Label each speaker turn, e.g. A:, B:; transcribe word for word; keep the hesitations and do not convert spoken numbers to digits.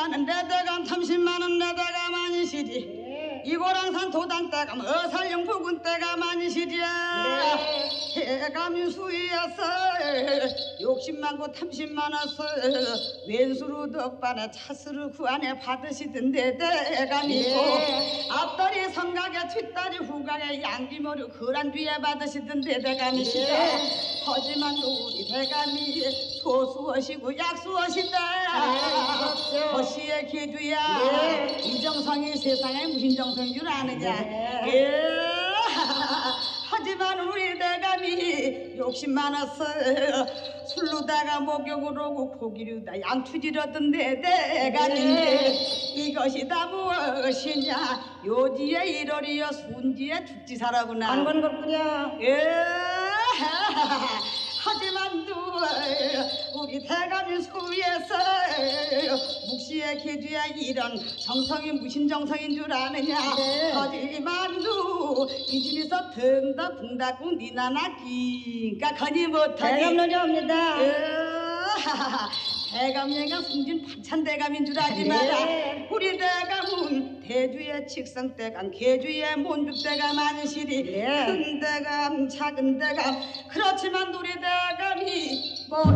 A: 많은 내 대감 삼십 만원 내 대감 아니시지.
B: 네.
A: 이고랑산 도당 대감 어살령 부근 대감 아니시지.
B: 네.
A: 대감이 수위에서 욕심만고 탐심많아서 왼수로 덕반에 차수로 그 안에 받으시던데 대감이고
B: 네.
A: 앞다리 성각에 뒷다리 후각에 양기머리 그란 뒤에 받으시던데 대감이시다.
B: 네.
A: 하지만 우리 대감이 소수하시고 약수하시다.
B: 네,
A: 허시의 기주야.
B: 네.
A: 이정성이 세상에 무슨 정성인 줄 아느냐.
B: 네.
A: 예. 하지만 우리 대감이 욕심 많았어. 술로다가 목욕을 오고 고기류다 양투지러던데 대감인데
B: 네.
A: 이것이 다 무엇이냐. 요지에 일월이여 순지에 죽지사라구나.
B: 안 건 것뿐이야.
A: 예. 하지만 또 우리 대감이 수위에서 묵시의 기주야 이런 정성이 무슨 정성인 줄 아느냐.
B: 네.
A: 하지만 또 이집에서 덩다 붕다고 니나나 기가 거니 못하니
B: 대감론이 옵니다.
A: 대감녀가 숨진 반찬 대감인 줄 알지 마라.
B: 네.
A: 우리 대감은 대주의 칙성 대감 개주의 몬죽 대감 아니시리.
B: 네.
A: 큰 대감 작은 대감 그렇지만 우리 대감이 뭐